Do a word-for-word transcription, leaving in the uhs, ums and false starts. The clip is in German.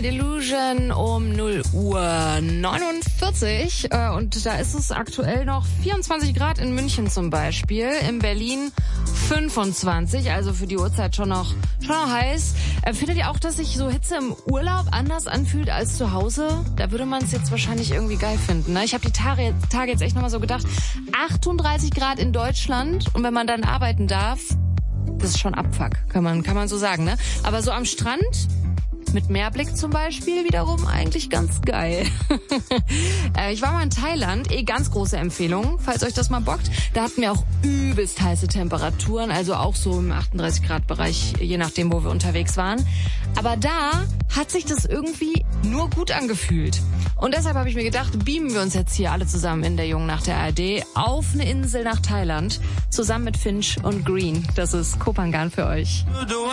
mit Illusion um null Uhr neunundvierzig. Und da ist es aktuell noch vierundzwanzig Grad in München zum Beispiel. In Berlin fünfundzwanzig, also für die Uhrzeit schon noch, schon noch heiß. Findet ihr auch, dass sich so Hitze im Urlaub anders anfühlt als zu Hause? Da würde man es jetzt wahrscheinlich irgendwie geil finden. Ne? Ich habe die Tage, Tage jetzt echt nochmal so gedacht, achtunddreißig Grad in Deutschland und wenn man dann arbeiten darf, das ist schon Abfuck, kann man, kann man so sagen. Ne? Aber so am Strand mit Meerblick zum Beispiel wiederum eigentlich ganz geil. Ich war mal in Thailand, eh ganz große Empfehlung, falls euch das mal bockt. Da hatten wir auch übelst heiße Temperaturen, also auch so im achtunddreißig Grad Bereich, je nachdem, wo wir unterwegs waren. Aber da hat sich das irgendwie nur gut angefühlt. Und deshalb habe ich mir gedacht, beamen wir uns jetzt hier alle zusammen in der Jungen Nacht der A R D auf eine Insel nach Thailand, zusammen mit Finch und Green. Das ist Koh Phangan für euch.